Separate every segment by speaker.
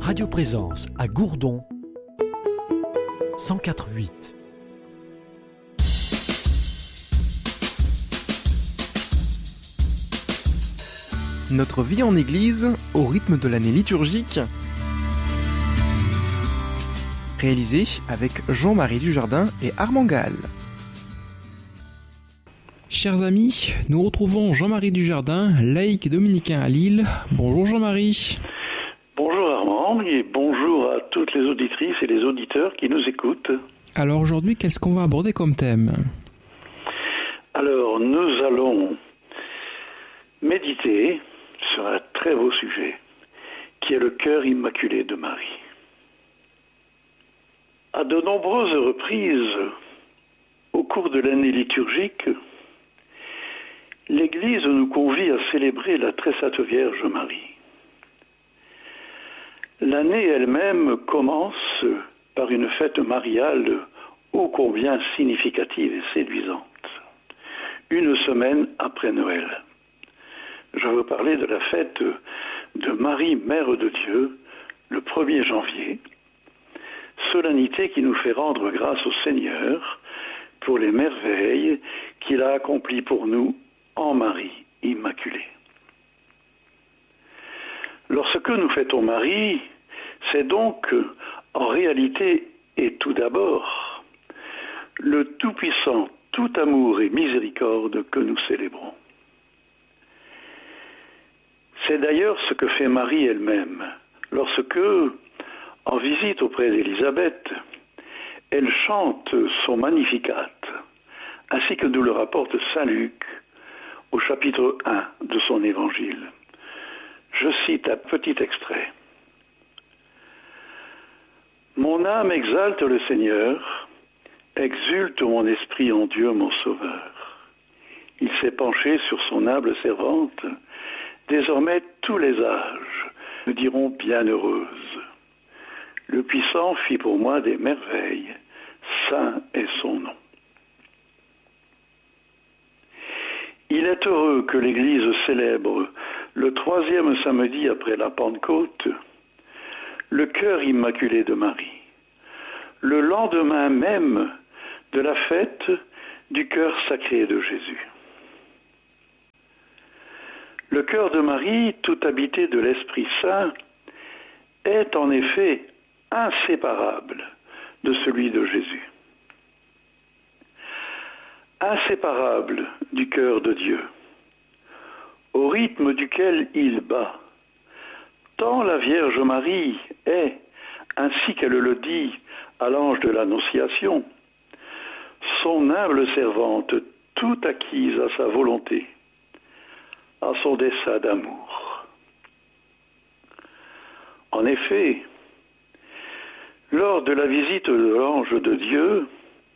Speaker 1: Radio Présence à Gourdon 104.8.
Speaker 2: Notre vie en Église au rythme de l'année liturgique, réalisé avec Jean-Marie Dujardin et Armand Gall. Chers amis, nous retrouvons Jean-Marie Dujardin, laïc dominicain à Lille. Bonjour Jean-Marie.
Speaker 3: Bonjour Armand et bonjour à toutes les auditrices et les auditeurs qui nous écoutent.
Speaker 2: Alors aujourd'hui, qu'est-ce qu'on va aborder comme thème ?
Speaker 3: Alors nous allons méditer sur un très beau sujet qui est le cœur immaculé de Marie. À de nombreuses reprises, au cours de l'année liturgique, l'Église nous convie à célébrer la très sainte Vierge Marie. L'année elle-même commence par une fête mariale ô combien significative et séduisante, une semaine après Noël. Je veux parler de la fête de Marie, Mère de Dieu, le 1er janvier, solennité qui nous fait rendre grâce au Seigneur pour les merveilles qu'il a accomplies pour nous en Marie Immaculée. Lorsque nous fêtons Marie, c'est donc en réalité et tout d'abord le Tout-Puissant, tout amour et miséricorde que nous célébrons. C'est d'ailleurs ce que fait Marie elle-même lorsque, en visite auprès d'Élisabeth, elle chante son Magnificat, ainsi que nous le rapporte saint Luc au chapitre 1 de son évangile. Je cite un petit extrait. « Mon âme exalte le Seigneur, exulte mon esprit en Dieu mon Sauveur. Il s'est penché sur son humble servante, désormais tous les âges me diront bienheureuse. Le Puissant fit pour moi des merveilles, saint est son nom. » Il est heureux que l'Église célèbre le 3e samedi après la Pentecôte le cœur immaculé de Marie, le lendemain même de la fête du cœur sacré de Jésus. Le cœur de Marie, tout habité de l'Esprit Saint, est en effet inséparable de celui de Jésus. Inséparable du cœur de Dieu, au rythme duquel il bat, tant la Vierge Marie est, ainsi qu'elle le dit à l'ange de l'Annonciation, son humble servante tout acquise à sa volonté, à son dessein d'amour. En effet, lors de la visite de l'ange de Dieu,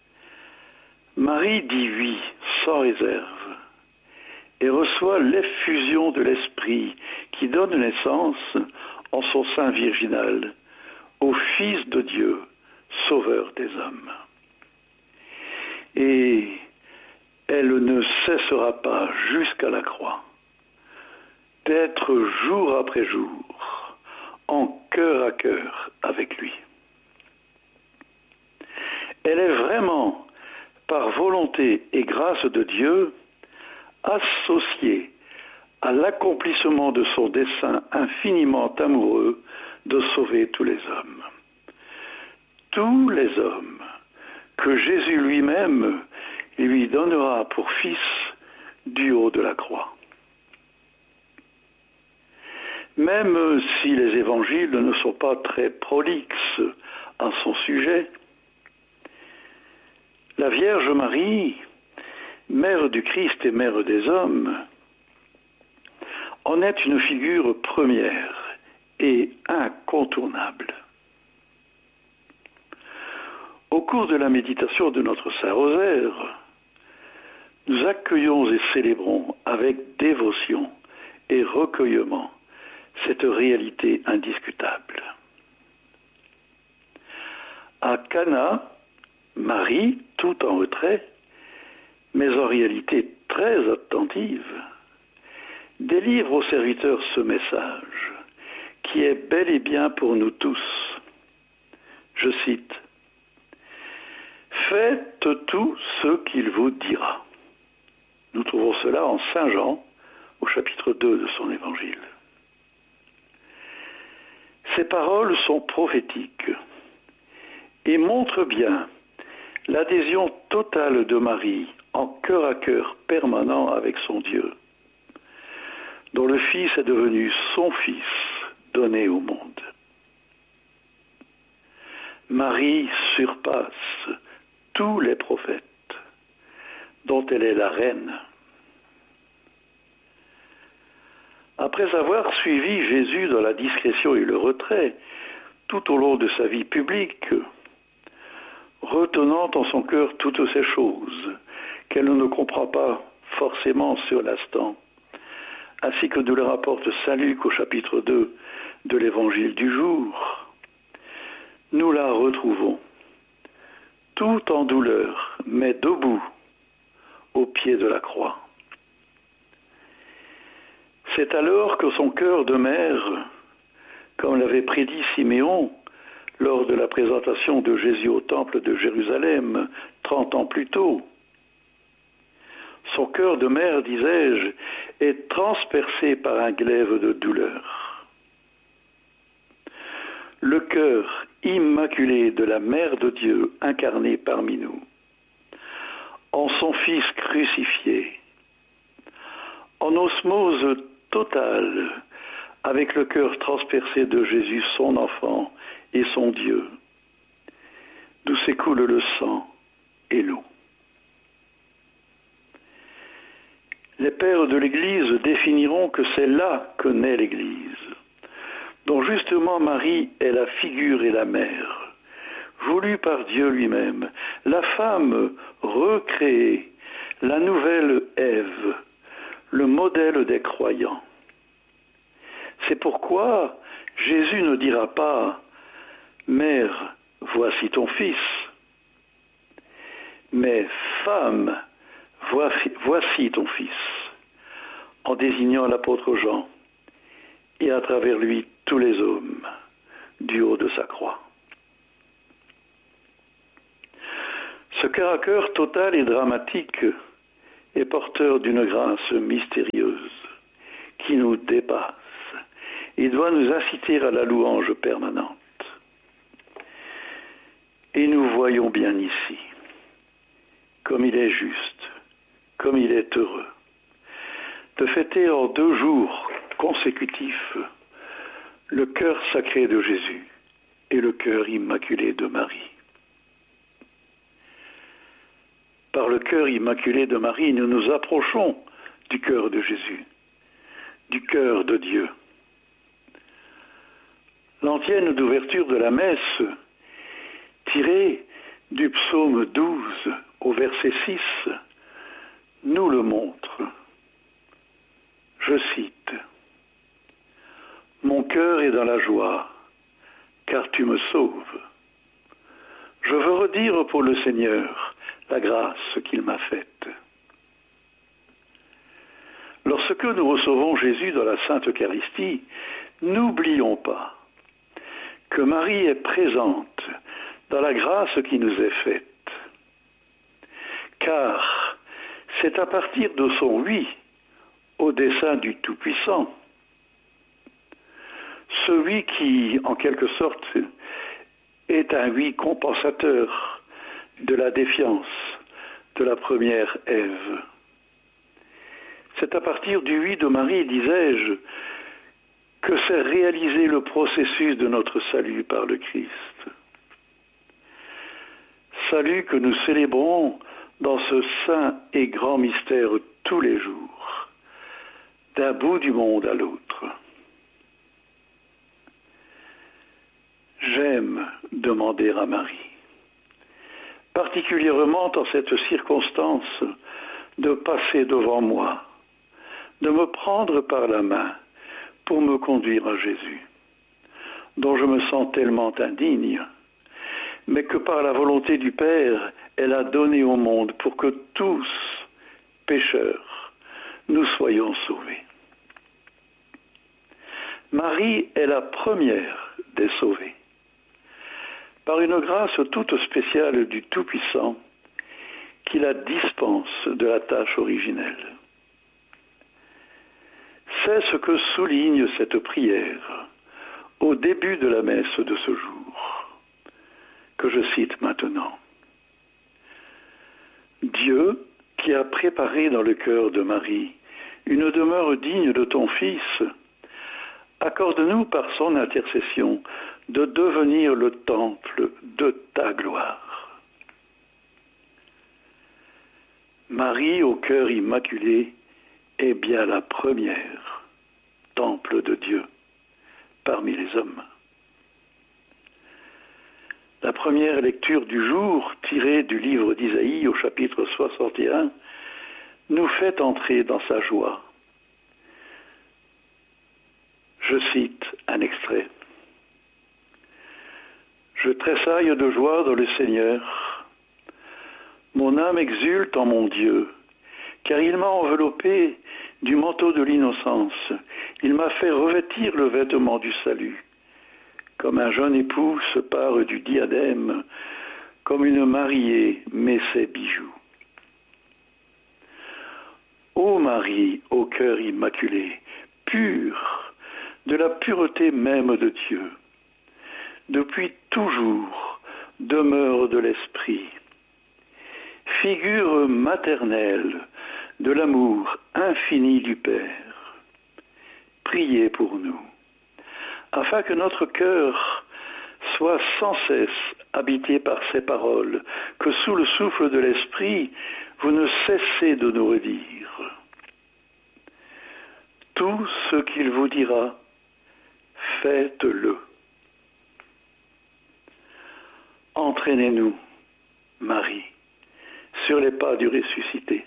Speaker 3: Marie dit oui sans réserve et reçoit l'effusion de l'Esprit qui donne naissance en son sein virginal au Fils de Dieu, Sauveur des hommes. Et elle ne cessera pas jusqu'à la croix d'être jour après jour en cœur à cœur avec lui. Elle est vraiment, par volonté et grâce de Dieu, associée à l'accomplissement de son dessein infiniment amoureux de sauver tous les hommes. Tous les hommes que Jésus lui-même lui donnera pour fils du haut de la croix. Même si les évangiles ne sont pas très prolixes à son sujet, la Vierge Marie, mère du Christ et mère des hommes, en est une figure première et incontournable. Au cours de la méditation de notre Saint-Rosaire, nous accueillons et célébrons avec dévotion et recueillement cette réalité indiscutable. À Cana, Marie, tout en retrait, mais en réalité très attentive, délivre aux serviteurs ce message qui est bel et bien pour nous tous. Je cite, « Faites tout ce qu'il vous dira ». Nous trouvons cela en Saint Jean, au chapitre 2 de son évangile. Ces paroles sont prophétiques et montrent bien l'adhésion totale de Marie en cœur à cœur permanent avec son Dieu, dont le Fils est devenu son Fils donné au monde. Marie surpasse tous les prophètes, dont elle est la reine. Après avoir suivi Jésus dans la discrétion et le retrait, tout au long de sa vie publique, retenant en son cœur toutes ces choses qu'elle ne comprend pas forcément sur l'instant, ainsi que nous le rapporte saint Luc au chapitre 2 de l'évangile du jour, nous la retrouvons, tout en douleur, mais debout, au pied de la croix. C'est alors que son cœur de mère, comme l'avait prédit Siméon lors de la présentation de Jésus au temple de Jérusalem 30 ans plus tôt, son cœur de mère, disais-je, est transpercé par un glaive de douleur. Le cœur immaculé de la Mère de Dieu incarnée parmi nous, en son Fils crucifié, en osmose totale avec le cœur transpercé de Jésus, son enfant et son Dieu, d'où s'écoule le sang et l'eau. Les pères de l'Église définiront que c'est là que naît l'Église, dont justement Marie est la figure et la mère, voulue par Dieu lui-même, la femme recréée, la nouvelle Ève, le modèle des croyants. C'est pourquoi Jésus ne dira pas « Mère, voici ton fils », mais « Femme, voici ton fils », en désignant l'apôtre Jean et à travers lui tous les hommes du haut de sa croix. Ce caractère total et dramatique est porteur d'une grâce mystérieuse qui nous dépasse et doit nous inciter à la louange permanente. Et nous voyons bien ici, comme il est juste, comme il est heureux, de fêter en 2 jours consécutifs le cœur sacré de Jésus et le cœur immaculé de Marie. Par le cœur immaculé de Marie, nous nous approchons du cœur de Jésus, du cœur de Dieu. L'antienne d'ouverture de la messe, tirée du psaume 12 au verset 6, nous le montre. Je cite, « Mon cœur est dans la joie, car tu me sauves. Je veux redire pour le Seigneur la grâce qu'il m'a faite. » Lorsque nous recevons Jésus dans la Sainte Eucharistie, n'oublions pas que Marie est présente dans la grâce qui nous est faite. Car c'est à partir de son oui au dessein du Tout-Puissant, ce oui qui, en quelque sorte, est un oui compensateur de la défiance de la première Ève. C'est à partir du oui de Marie, disais-je, que s'est réalisé le processus de notre salut par le Christ. Salut que nous célébrons dans ce saint et grand mystère tous les jours, d'un bout du monde à l'autre. J'aime demander à Marie, particulièrement en cette circonstance, de passer devant moi, de me prendre par la main pour me conduire à Jésus, dont je me sens tellement indigne, mais que par la volonté du Père, elle a donné au monde pour que tous, pécheurs, nous soyons sauvés. Marie est la première des sauvées. Par une grâce toute spéciale du Tout-Puissant, qui la dispense de la tâche originelle. C'est ce que souligne cette prière au début de la messe de ce jour, que je cite maintenant. Dieu, qui a préparé dans le cœur de Marie une demeure digne de ton Fils, accorde-nous par son intercession de devenir le temple de ta gloire. Marie au cœur immaculé est bien la première temple de Dieu parmi les hommes. La première lecture du jour, tirée du livre d'Isaïe au chapitre 61, nous fait entrer dans sa joie. Je cite un extrait. « Je tressaille de joie dans le Seigneur. Mon âme exulte en mon Dieu, car il m'a enveloppé du manteau de l'innocence. Il m'a fait revêtir le vêtement du salut. Comme un jeune époux se pare du diadème, comme une mariée met ses bijoux. Ô Marie, au cœur immaculé, pure, de la pureté même de Dieu, depuis toujours demeure de l'Esprit, figure maternelle de l'amour infini du Père. Priez pour nous, afin que notre cœur soit sans cesse habité par ces paroles, que sous le souffle de l'Esprit, vous ne cessez de nous redire. Tout ce qu'il vous dira, faites-le. Entraînez-nous, Marie, sur les pas du ressuscité.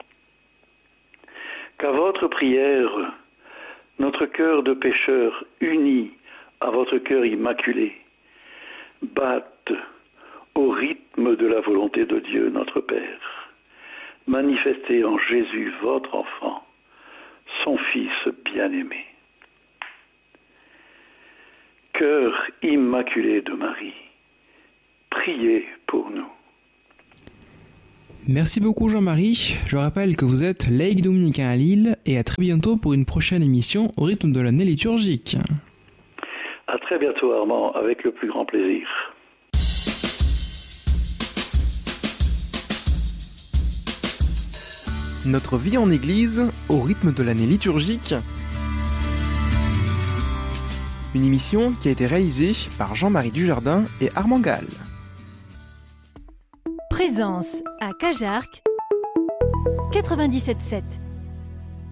Speaker 3: Qu'à votre prière, notre cœur de pécheur uni à votre cœur immaculé batte au rythme de la volonté de Dieu notre Père, manifesté en Jésus votre enfant, son Fils bien-aimé. Cœur immaculé de Marie, priez pour nous.
Speaker 2: Merci beaucoup Jean-Marie. Je rappelle que vous êtes laïc dominicain à Lille et à très bientôt pour une prochaine émission au rythme de l'année liturgique.
Speaker 3: À très bientôt Armand, avec le plus grand plaisir.
Speaker 4: Notre vie en Église au rythme de l'année liturgique. Une émission qui a été réalisée par Jean-Marie Dujardin et Armand Gall.
Speaker 5: Présence à Cajarc 97.7.